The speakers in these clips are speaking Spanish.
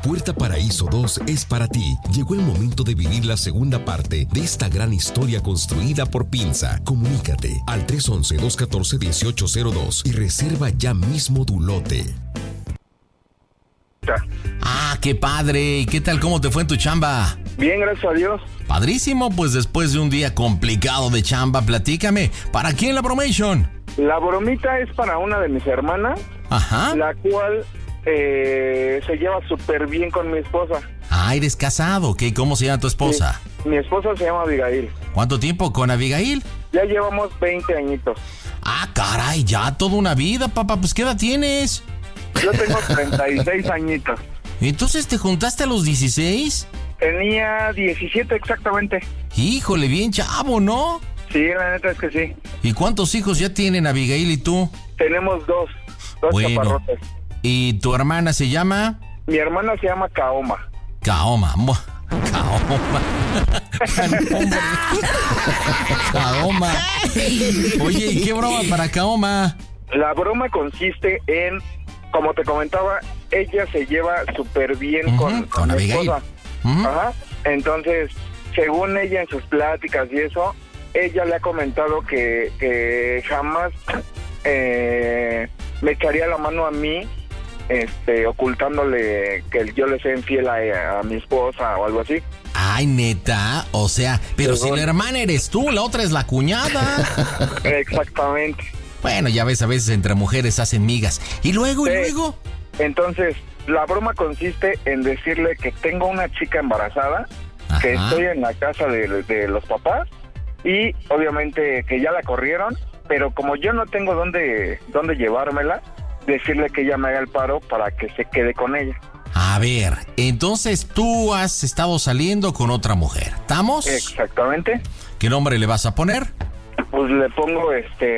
Puerta Paraíso 2 es para ti. Llegó el momento de vivir la segunda parte de esta gran historia construida por Pinza. Comunícate al 311-214-1802 y reserva ya mismo tu lote. Ah, qué padre. ¿Y qué tal? ¿Cómo te fue en tu chamba? Bien, gracias a Dios. Padrísimo, pues después de un día complicado de chamba, platícame, ¿para quién la bromation? La bromita es para una de mis hermanas, Ajá. la cual se lleva súper bien con mi esposa. Ah, eres casado, ¿qué? ¿Cómo se llama tu esposa? Sí. Mi esposa se llama Abigail. ¿Cuánto tiempo con Abigail? Ya llevamos 20 añitos. Ah, caray, ya toda una vida, papá. Pues, ¿qué edad tienes? Yo tengo 36 añitos. ¿Entonces te juntaste a los 16? Tenía 17 exactamente. Híjole, bien chavo, ¿no? Sí, la neta es que sí. ¿Y cuántos hijos ya tienen Abigail y tú? Tenemos dos Bueno. chaparrotes. ¿Y tu hermana se llama? Mi hermana se llama Kaoma. Kaoma. Kaoma. Kaoma. Oye, ¿y qué broma para Kaoma? La broma consiste en, como te comentaba, ella se lleva súper bien con mi Abigail. esposa. Ajá. Entonces, según ella en sus pláticas y eso, ella le ha comentado que jamás me echaría la mano a mí, ocultándole que yo le sea infiel a mi esposa o algo así. Ay, neta, o sea, pero si la hermana eres tú, la otra es la cuñada. Exactamente. Bueno, ya ves, a veces entre mujeres hacen migas. ¿Y luego, Sí. y luego? Entonces, la broma consiste en decirle que tengo una chica embarazada, Ajá. que estoy en la casa de los papás y obviamente que ya la corrieron, pero como yo no tengo dónde llevármela, decirle que ella me haga el paro para que se quede con ella. A ver, entonces tú has estado saliendo con otra mujer, ¿estamos? Exactamente. ¿Qué nombre le vas a poner? Pues le pongo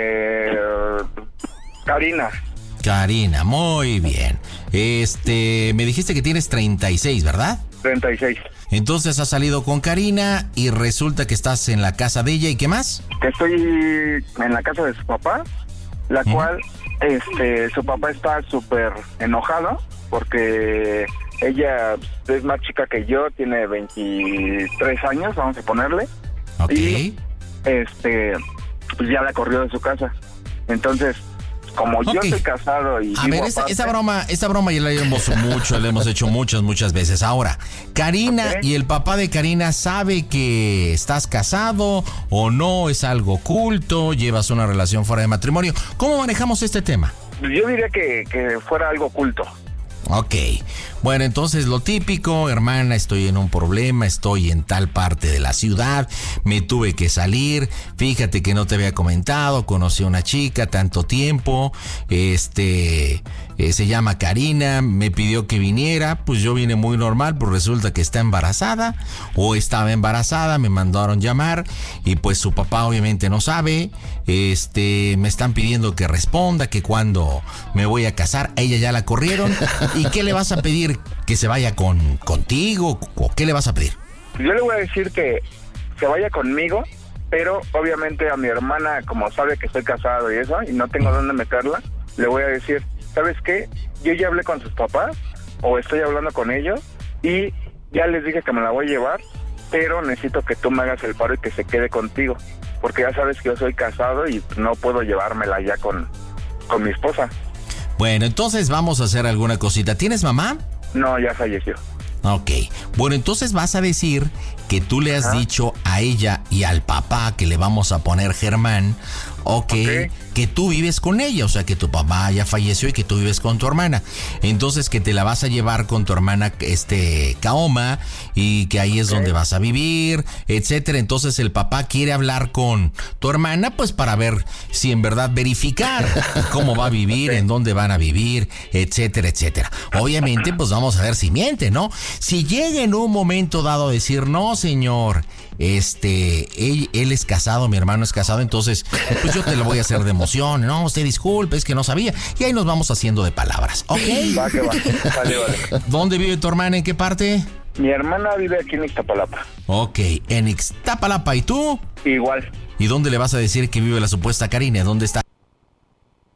Karina. Karina, muy bien. Me dijiste que tienes 36, ¿verdad? 36. Entonces has salido con Karina y resulta que estás en la casa de ella, ¿y qué más? Estoy en la casa de su papá, la cual su papá está súper enojado porque ella es más chica que yo, tiene 23 años, vamos a ponerle. Ok. Y pues ya la corrió de su casa. Entonces, como yo estoy casado y a ver, esa broma ya la hemos hecho muchas veces. Ahora, Karina y el papá de Karina sabe que estás casado o no, es algo oculto, llevas una relación fuera de matrimonio. ¿Cómo manejamos este tema? Yo diría que fuera algo oculto. Ok, bueno, entonces lo típico, hermana, estoy en un problema, estoy en tal parte de la ciudad, me tuve que salir, fíjate que no te había comentado, conocí a una chica tanto tiempo, se llama Karina, me pidió que viniera, pues yo vine muy normal, pues resulta que está embarazada o estaba embarazada, me mandaron llamar y pues su papá obviamente no sabe, me están pidiendo que responda, que cuando me voy a casar, a ella ya la corrieron. ¿Y qué le vas a pedir? ¿Que se vaya contigo? ¿O qué le vas a pedir? Yo le voy a decir que se vaya conmigo, pero obviamente a mi hermana, como sabe que estoy casado y eso, y no tengo dónde meterla, le voy a decir, ¿sabes qué? Yo ya hablé con sus papás, o estoy hablando con ellos, y ya les dije que me la voy a llevar, pero necesito que tú me hagas el paro y que se quede contigo, porque ya sabes que yo soy casado y no puedo llevármela ya con mi esposa. Bueno, entonces vamos a hacer alguna cosita. ¿Tienes mamá? No, ya falleció. Ok. Bueno, entonces vas a decir que tú le has dicho a ella y al papá, que le vamos a poner Germán, que tú vives con ella, o sea, que tu papá ya falleció y que tú vives con tu hermana. Entonces que te la vas a llevar con tu hermana, Kaoma, y que ahí es donde vas a vivir, etcétera. Entonces el papá quiere hablar con tu hermana, pues para ver si en verdad verificar cómo va a vivir, en dónde van a vivir, etcétera, etcétera. Obviamente, pues vamos a ver si miente, ¿no? Si llega en un momento dado a decir, no, señor, él es casado, mi hermano es casado, entonces pues yo te lo voy a hacer de emoción. No, usted disculpe, es que no sabía. Y ahí nos vamos haciendo de palabras, ¿ok? Va, que va. Vale. ¿Dónde vive tu hermana? ¿En qué parte? Mi hermana vive aquí en Iztapalapa. Ok, en Iztapalapa. ¿Y tú? Igual. ¿Y dónde le vas a decir que vive la supuesta Karina? ¿Dónde está?